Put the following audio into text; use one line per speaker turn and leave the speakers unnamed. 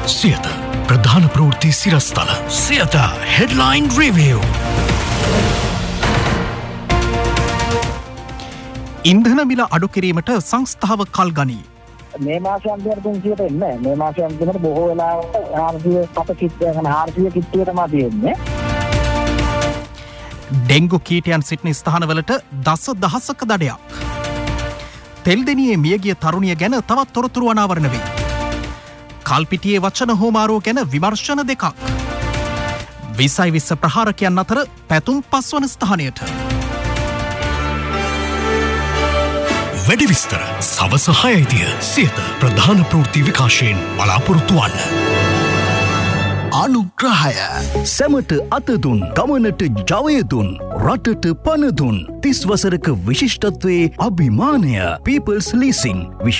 සියත ප්‍රධාන ප්‍රවෘත්ති සිරස්තල Siyatha headline review. ඉන්ධන මිල අඩු කිරීමට සංස්ථාව කල් ගනී.
මේ මාසය අන්තිමට 300ට එන්නේ. මේ මාසය අන්තිමට බොහෝ වෙලාවට 400 කිට්ටුව තමයි තියෙන්නේ.
ඩෙංගු කීටයන් සිටින ස්ථානවලට දසදහසක දඩයක්. තෙල්දෙනියේ මියගිය තරුණිය ගැන තවත් තොරතුරු අනාවරණ වේ. කල්පිටියේ වචන හෝමාරුව ගැන විමර්ශන දෙකක්. 20 ප්‍රහාරකයන් අතර පැතුම් 5 වන ස්ථානයට. වැඩි විස්තර සවස 6:00 සියත ප්‍රධාන ප්‍රවෘත්ති විකාශයෙන් බලාපොරොත්තු වන්න.
අනුග්‍රහය සැමට අතදුන් ගමනට ජවයදුන් රටට පණදුන් 30 වසරක විශිෂ්ටත්වයේ අභිමානය People's Leasing